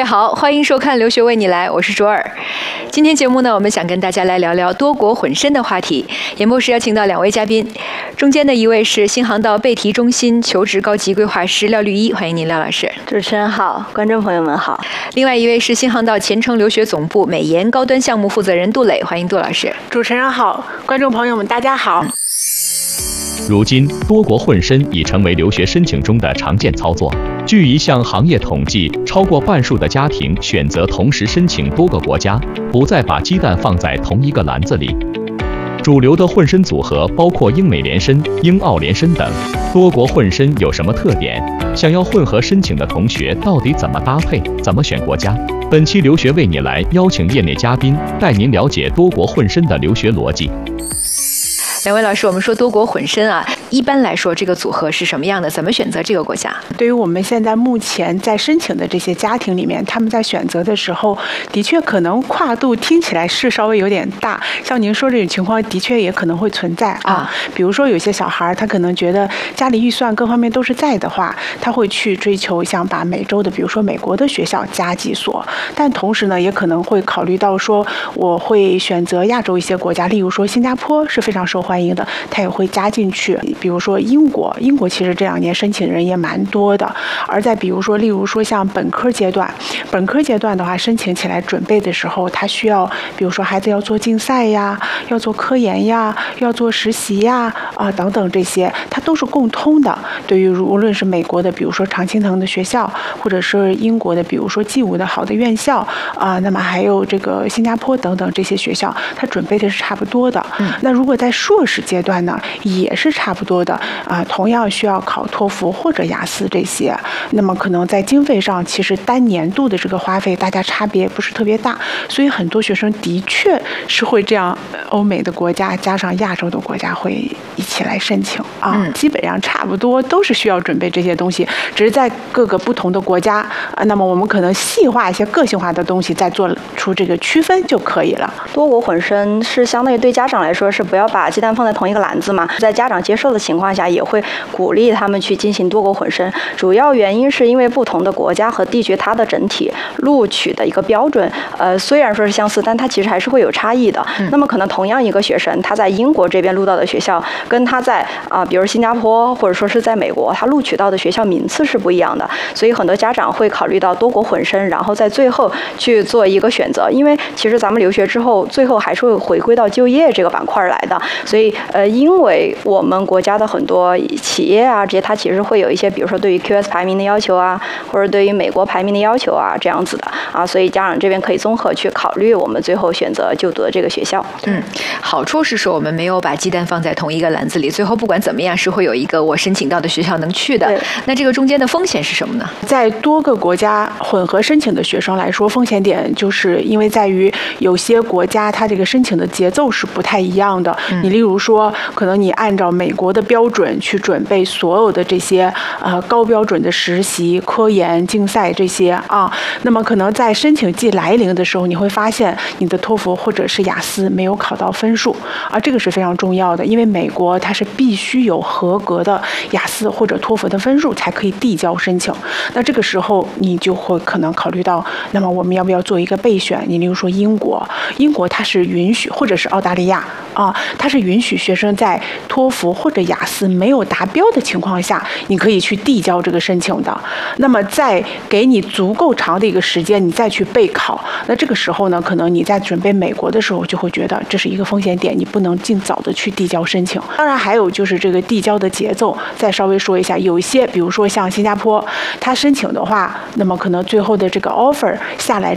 位好，欢迎收看《留学为你来》，我是卓尔。今天节目呢，我们想跟大家来聊聊多国混身的话题。演播室邀请到2位嘉宾，中间的一位是新航道贝提中心求职高级规划师廖绿一，欢迎您廖老师。 主持人好，观众朋友们好。 另外一位是新航道前程留学总部美研高端项目负责人杜磊，欢迎杜老师。 主持人好，观众朋友们大家好。 如今，多国混身已成为留学申请中的常见操作。据一项行业统计，超过半数的家庭选择同时申请多个国家，不再把鸡蛋放在同一个篮子里。主流的混身组合包括英美联申、英澳联申等。多国混身有什么特点？想要混合申请的同学到底怎么搭配？怎么选国家？本期留学为你来邀请业内嘉宾带您了解多国混身的留学逻辑。 2位老师，我们说多国混身啊，一般来说这个组合是什么样的？怎么选择这个国家？ 对于我们现在目前在申请的这些家庭里面，他们在选择的时候，的确可能跨度听起来是稍微有点大。像您说这种情况，的确也可能会存在啊。比如说有些小孩他可能觉得家里预算各方面都是在的话，他会去追求像把美洲的，比如说美国的学校加几所，但同时呢，也可能会考虑到说，我会选择亚洲一些国家，例如说新加坡是非常受欢迎的，它也会加进去。比如说英国其实这2年申请人也蛮多的。而再比如说，例如说像本科阶段的话，申请起来准备的时候，它需要比如说孩子要做竞赛呀，要做科研呀，要做实习呀等等，这些它都是共通的。对于无论是美国的比如说常青藤的学校，或者是英国的比如说G5的好的院校那么还有这个新加坡等等这些学校，它准备的是差不多的。那如果在硕士阶段呢，也是差不多的同样需要考托福或者雅思这些。那么可能在经费上，其实单年度的这个花费大家差别不是特别大，所以很多学生的确是会这样，欧美的国家加上亚洲的国家会一起来申请基本上差不多都是需要准备这些东西，只是在各个不同的国家那么我们可能细化一些个性化的东西，再做出这个区分就可以了。 多国混身是相当于对家长来说是不要把鸡蛋放在同一个篮子嘛，在家长接受的情况下，也会鼓励他们去进行多国混身。主要原因是因为不同的国家和地区，它的整体录取的一个标准，虽然说是相似，但它其实还是会有差异的。那么可能同样一个学生，他在英国这边录到的学校，跟他在比如新加坡或者说是在美国，他录取到的学校名次是不一样的。所以很多家长会考虑到多国混身，然后在最后去做一个选择。因为其实咱们留学之后，最后还是会回归到就业这个板块来的。所以因为我们国家的很多企业这些它其实会有一些，比如说对于 QS 排名的要求或者对于美国排名的要求这样子的所以家长这边可以综合去考虑我们最后选择就读的这个学校。 好处是说我们没有把鸡蛋放在同一个篮子里，最后不管怎么样是会有一个我申请到的学校能去的。那这个中间的风险是什么呢？ 在多个国家混合申请的学生来说，风险点就是因为在于有些国家它这个申请的节奏是不太一样的。你例如说，可能你按照美国的标准去准备所有的这些高标准的实习、科研、竞赛这些那么可能在申请季来临的时候，你会发现你的托福或者是雅思没有考到分数这个是非常重要的，因为美国它是必须有合格的雅思或者托福的分数才可以递交申请。那这个时候你就会可能考虑到，那么我们要不要做一个备选？你例如说英国它是允许，或者是澳大利亚它是允许学生在托福或者雅思没有达标的情况下，你可以去递交这个申请的。那么在给你足够长的一个时间，你再去备考。那这个时候呢，可能你在准备美国的时候，就会觉得这是一个风险点，你不能尽早的去递交申请。当然还有就是这个递交的节奏，再稍微说一下，有一些比如说像新加坡，它申请的话，那么可能最后的这个 offer 下来